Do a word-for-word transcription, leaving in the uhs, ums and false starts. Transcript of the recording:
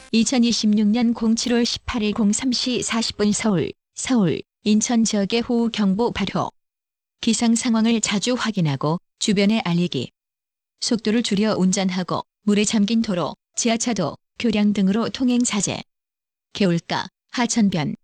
이천이십육 년 칠월 십팔일 공삼 시 사십 분 서울, 서울, 인천 지역의 호우 경보 발효. 기상 상황을 자주 확인하고 주변에 알리기. 속도를 줄여 운전하고 물에 잠긴 도로, 지하차도, 교량 등으로 통행 자제. 개울가, 하천변,